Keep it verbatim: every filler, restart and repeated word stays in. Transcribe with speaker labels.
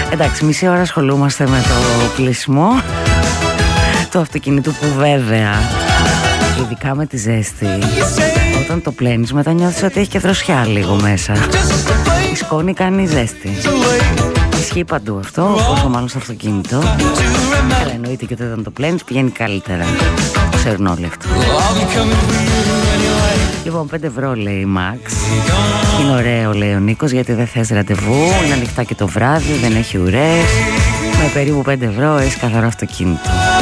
Speaker 1: Εντάξει, μισή ώρα ασχολούμαστε με το πλησμό του αυτοκινήτου που βέβαια, ειδικά με τη ζέστη, όταν το πλένεις μετά νιώθεις ότι έχει και δροσιά λίγο μέσα. Η σκόνη κάνει ζέστη. Ισχύει παντού αυτό, όσο μάλλον στο αυτοκίνητο. Αλλά εννοείται και όταν το πλένεις πηγαίνει καλύτερα. Ξέρουν όλοι αυτό. Λοιπόν, πέντε ευρώ λέει η Max. Είναι ωραίο λέει ο Νίκος, γιατί δεν θες ραντεβού. Είναι ανοιχτά και το βράδυ, δεν έχει ουρές. Με περίπου πέντε ευρώ έχεις καθαρό αυτοκίνητο.